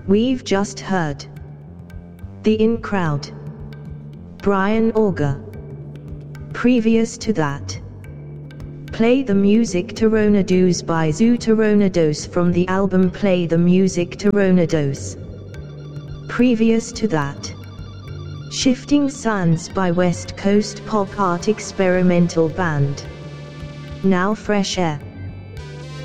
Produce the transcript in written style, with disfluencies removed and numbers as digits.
We've just heard The In Crowd, Brian Auger. Previous to that, Play the Music Tornadoes by Zoo Tornadoes from the album Play the Music Tornadoes. Previous to that, Shifting Sands by West Coast pop art experimental band Now Fresh Air.